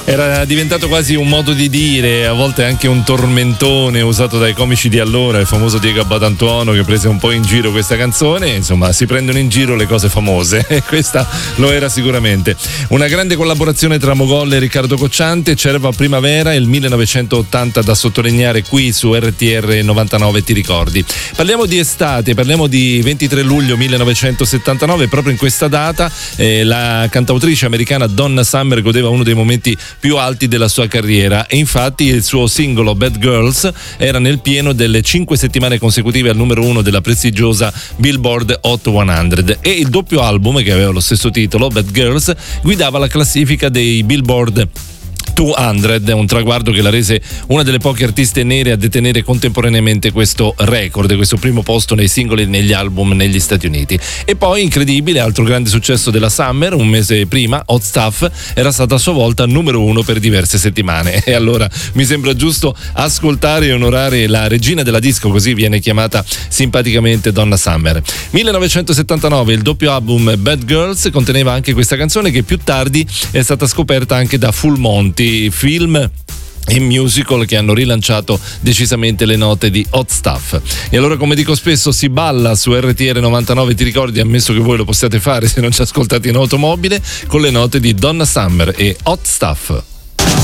Era diventato quasi un modo di dire, a volte anche un tormentone usato dai comici di allora, il famoso Diego Abbatantuono che prese un po' in giro questa canzone. Insomma, si prendono in giro le cose famose e questa lo era sicuramente. Una grande collaborazione tra Mogol e Riccardo Cocciante, Cerva Primavera, il 1980 da sottolineare qui su RTR 99, ti ricordi. Parliamo di estate, parliamo di 23 luglio 1979, proprio in questa data la cantautrice americana Donna Summer godeva uno dei momenti più alti della sua carriera e infatti il suo singolo Bad Girls era nel pieno delle 5 settimane consecutive al numero 1 della prestigiosa Billboard Hot 100 e il doppio album, che aveva lo stesso titolo, Bad Girls, guidava la classifica dei Billboard 200, un traguardo che la rese una delle poche artiste nere a detenere contemporaneamente questo record, questo primo posto nei singoli e negli album negli Stati Uniti. E poi, incredibile, altro grande successo della Summer, un mese prima, Hot Stuff era stata a sua volta numero 1 per diverse settimane. E allora mi sembra giusto ascoltare e onorare la regina della disco, così viene chiamata simpaticamente Donna Summer. 1979, il doppio album Bad Girls conteneva anche questa canzone che più tardi è stata scoperta anche da Full Monty, film e musical che hanno rilanciato decisamente le note di Hot Stuff. E allora, come dico spesso, si balla su RTR 99, ti ricordi, ammesso che voi lo possiate fare se non ci ascoltate in automobile, con le note di Donna Summer e Hot Stuff.